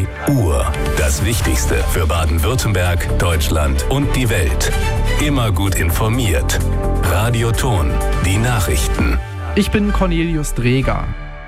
Uhr. Das Wichtigste für Baden-Württemberg, Deutschland und die Welt. Immer gut informiert. Radio Ton. Die Nachrichten. Ich bin Cornelius Dreger.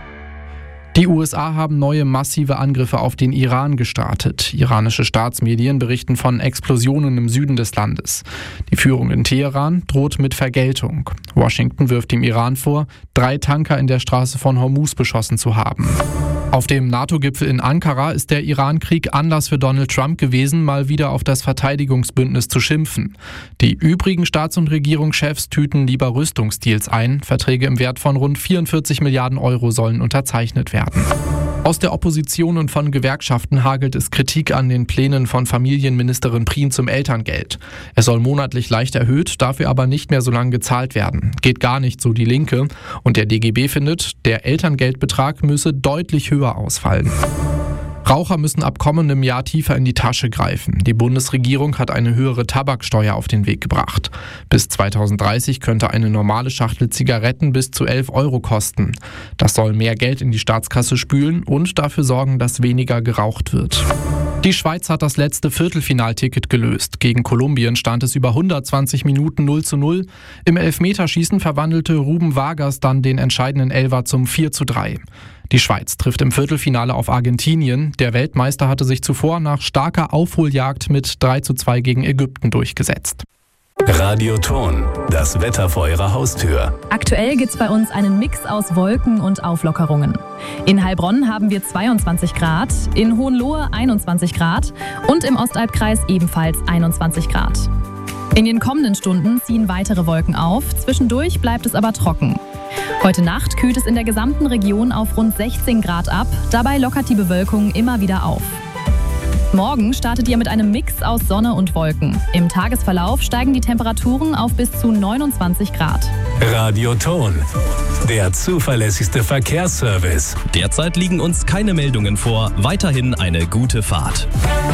Die USA haben neue massive Angriffe auf den Iran gestartet. Iranische Staatsmedien berichten von Explosionen im Süden des Landes. Die Führung in Teheran droht mit Vergeltung. Washington wirft dem Iran vor, 3 Tanker in der Straße von Hormuz beschossen zu haben. Auf dem NATO-Gipfel in Ankara ist der Iran-Krieg Anlass für Donald Trump gewesen, mal wieder auf das Verteidigungsbündnis zu schimpfen. Die übrigen Staats- und Regierungschefs tüten lieber Rüstungsdeals ein. Verträge im Wert von rund 44 Milliarden Euro sollen unterzeichnet werden. Aus der Opposition und von Gewerkschaften hagelt es Kritik an den Plänen von Familienministerin Prien zum Elterngeld. Es soll monatlich leicht erhöht, dafür aber nicht mehr so lange gezahlt werden. Geht gar nicht, so die Linke. Und der DGB findet, der Elterngeldbetrag müsse deutlich höher ausfallen. Raucher müssen ab kommendem Jahr tiefer in die Tasche greifen. Die Bundesregierung hat eine höhere Tabaksteuer auf den Weg gebracht. Bis 2030 könnte eine normale Schachtel Zigaretten bis zu 11 Euro kosten. Das soll mehr Geld in die Staatskasse spülen und dafür sorgen, dass weniger geraucht wird. Die Schweiz hat das letzte Viertelfinalticket gelöst. Gegen Kolumbien stand es über 120 Minuten 0:0. Im Elfmeterschießen verwandelte Ruben Vargas dann den entscheidenden Elfer zum 4:3. Die Schweiz trifft im Viertelfinale auf Argentinien. Der Weltmeister hatte sich zuvor nach starker Aufholjagd mit 3:2 gegen Ägypten durchgesetzt. Radio Ton. Das Wetter vor Ihrer Haustür. Aktuell gibt's bei uns einen Mix aus Wolken und Auflockerungen. In Heilbronn haben wir 22 Grad, in Hohenlohe 21 Grad und im Ostalbkreis ebenfalls 21 Grad. In den kommenden Stunden ziehen weitere Wolken auf, zwischendurch bleibt es aber trocken. Heute Nacht kühlt es in der gesamten Region auf rund 16 Grad ab, dabei lockert die Bewölkung immer wieder auf. Morgen startet ihr mit einem Mix aus Sonne und Wolken. Im Tagesverlauf steigen die Temperaturen auf bis zu 29 Grad. Radio Ton. Der zuverlässigste Verkehrsservice. Derzeit liegen uns keine Meldungen vor. Weiterhin eine gute Fahrt.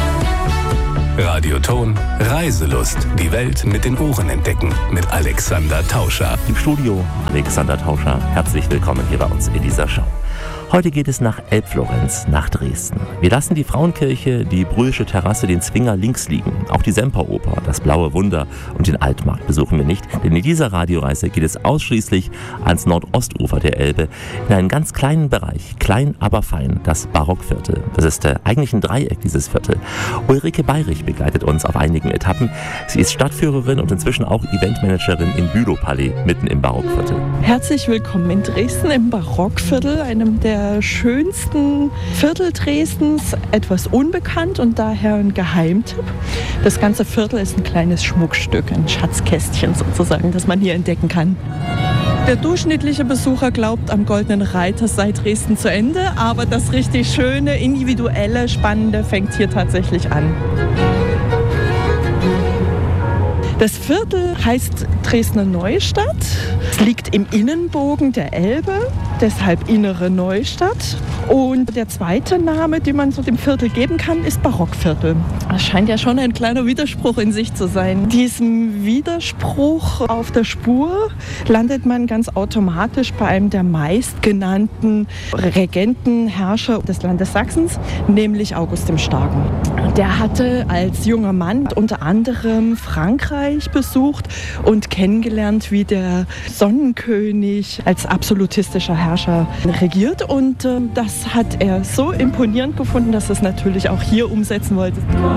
Radio Ton. Reiselust. Die Welt mit den Ohren entdecken. Mit Alexander Tauscher. Im Studio Alexander Tauscher. Herzlich willkommen hier bei uns in dieser Show. Heute geht es nach Elbflorenz, nach Dresden. Wir lassen die Frauenkirche, die Brühlsche Terrasse, den Zwinger links liegen. Auch die Semperoper, das Blaue Wunder und den Altmarkt besuchen wir nicht. Denn in dieser Radioreise geht es ausschließlich ans Nordostufer der Elbe, in einen ganz kleinen Bereich, klein aber fein, das Barockviertel. Das ist eigentlich ein Dreieck, dieses Viertel. Ulrike Bayrich begleitet uns auf einigen Etappen. Sie ist Stadtführerin und inzwischen auch Eventmanagerin im Bülowpalais, mitten im Barockviertel. Herzlich willkommen in Dresden im Barockviertel, einem der schönsten Viertel Dresdens, etwas unbekannt und daher ein Geheimtipp. Das ganze Viertel ist ein kleines Schmuckstück, ein Schatzkästchen sozusagen, das man hier entdecken kann. Der durchschnittliche Besucher glaubt, am Goldenen Reiter sei Dresden zu Ende, aber das richtig schöne, individuelle, spannende fängt hier tatsächlich an. Das Viertel heißt Dresdner Neustadt. Es liegt im Innenbogen der Elbe, deshalb Innere Neustadt. Und der zweite Name, den man so dem Viertel geben kann, ist Barockviertel. Das scheint ja schon ein kleiner Widerspruch in sich zu sein. Diesem Widerspruch auf der Spur landet man ganz automatisch bei einem der meistgenannten Regentenherrscher des Landes Sachsens, nämlich August dem Starken. Der hatte als junger Mann unter anderem Frankreich besucht und kennengelernt, wie der Sonnenkönig als absolutistischer Herrscher regiert. Und das hat er so imponierend gefunden, dass er es natürlich auch hier umsetzen wollte.